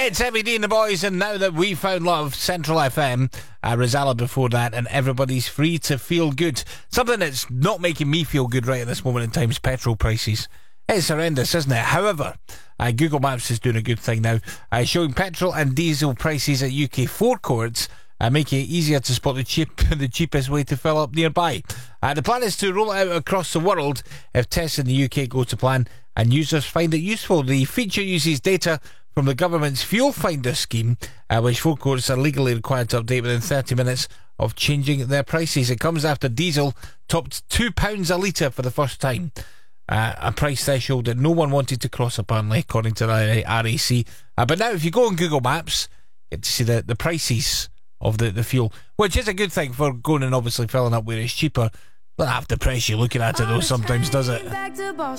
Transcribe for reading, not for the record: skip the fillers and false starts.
It's MED and the boys, and now that we found love, Central FM, Rosala before that, and everybody's free to feel good. Something that's not making me feel good right at this moment in time is petrol prices. It's horrendous, isn't it? However, Google Maps is doing a good thing now, showing petrol and diesel prices at UK forecourts, making it easier to spot the cheapest way to fill up nearby. The plan is to roll it out across the world if tests in the UK go to plan and users find it useful. The feature uses data from the government's Fuel Finder scheme, which forecourts are legally required to update within 30 minutes of changing their prices. It comes after diesel topped £2 a litre for the first time, a price threshold that no one wanted to cross, apparently, according to the RAC. But now if you go on Google Maps, you get to see the prices of the fuel, which is a good thing for going and obviously filling up where it's cheaper. Not half the price you're looking at it though sometimes, does it?